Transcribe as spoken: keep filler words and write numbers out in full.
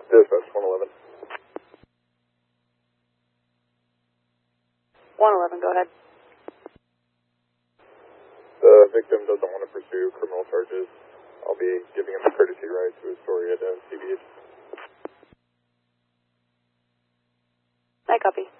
Dispatch one eleven. one eleven, go ahead. The victim doesn't want to pursue criminal charges. I'll be giving him a courtesy ride to his story at uh, C B H. I copy.